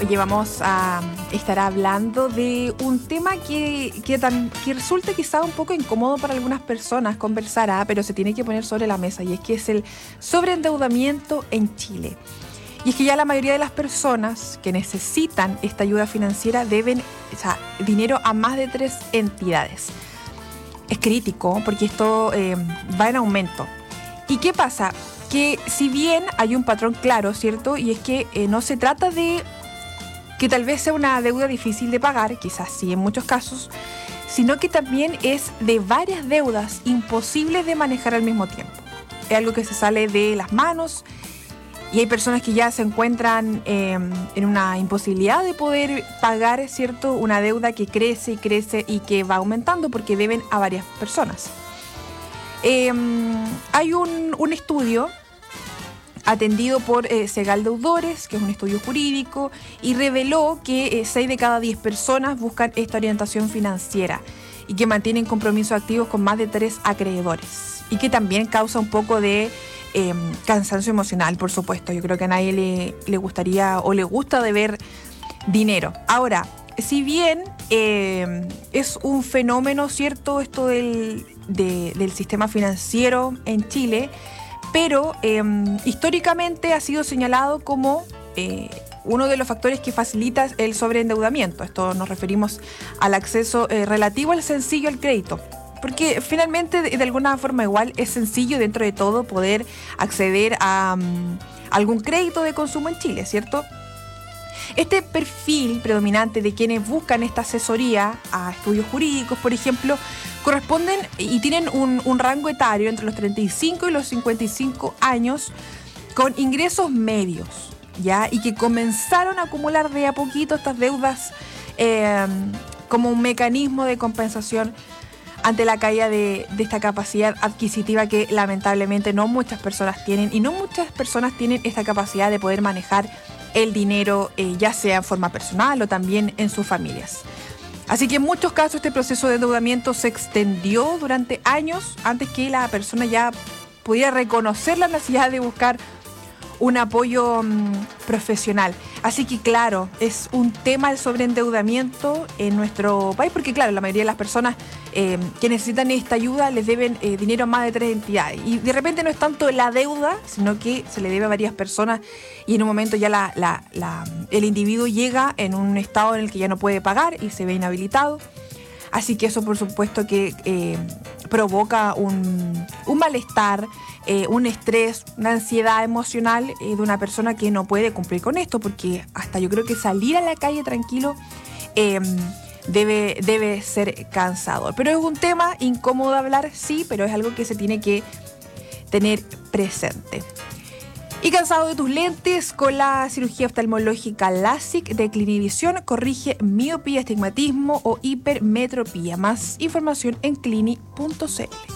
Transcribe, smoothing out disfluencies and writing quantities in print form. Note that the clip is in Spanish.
Oye, vamos a estar hablando de un tema que resulta quizá un poco incómodo para algunas personas conversar, pero se tiene que poner sobre la mesa, y es que es el sobreendeudamiento en Chile. Y es que ya la mayoría de las personas que necesitan esta ayuda financiera deben dinero a más de 3 entidades. Es crítico porque esto va en aumento. ¿Y qué pasa? Que si bien hay un patrón claro, ¿cierto? Y es que no se trata de que tal vez sea una deuda difícil de pagar, quizás sí en muchos casos, sino que también es de varias deudas imposibles de manejar al mismo tiempo. Es algo que se sale de las manos y hay personas que ya se encuentran en una imposibilidad de poder pagar, ¿cierto? Una deuda que crece y crece y que va aumentando porque deben a varias personas. Hay un estudio atendido por Segal Deudores, que es un estudio jurídico, y reveló que 6 de cada 10 personas buscan esta orientación financiera y que mantienen compromisos activos con más de 3 acreedores, y que también causa un poco de cansancio emocional, por supuesto. Yo creo que a nadie le gustaría o le gusta deber dinero. Ahora, si bien es un fenómeno, ¿cierto?, esto del sistema financiero en Chile, pero históricamente ha sido señalado como uno de los factores que facilita el sobreendeudamiento. Esto nos referimos al acceso relativo al sencillo al crédito, porque finalmente de alguna forma igual es sencillo dentro de todo poder acceder a algún crédito de consumo en Chile, ¿cierto? Este perfil predominante de quienes buscan esta asesoría a estudios jurídicos, por ejemplo, corresponden y tienen un rango etario entre los 35 y los 55 años con ingresos medios, ¿ya? Y que comenzaron a acumular de a poquito estas deudas como un mecanismo de compensación ante la caída de esta capacidad adquisitiva que lamentablemente no muchas personas tienen, y no muchas personas tienen esta capacidad de poder manejar el dinero, ya sea en forma personal o también en sus familias. Así que en muchos casos este proceso de endeudamiento se extendió durante años antes que la persona ya pudiera reconocer la necesidad de buscar un apoyo profesional. Así que claro, es un tema el sobreendeudamiento en nuestro país, porque claro, la mayoría de las personas que necesitan esta ayuda les deben dinero a más de 3 entidades. Y de repente no es tanto la deuda, sino que se le debe a varias personas y en un momento ya el individuo llega en un estado en el que ya no puede pagar y se ve inhabilitado. Así que eso por supuesto que provoca un malestar, un estrés, una ansiedad emocional de una persona que no puede cumplir con esto, porque hasta yo creo que salir a la calle tranquilo debe ser cansador. Pero es un tema incómodo de hablar, sí, pero es algo que se tiene que tener presente. ¿Y cansado de tus lentes? Con la cirugía oftalmológica LASIK de Clinivisión corrige miopía, astigmatismo o hipermetropía. Más información en clini.cl.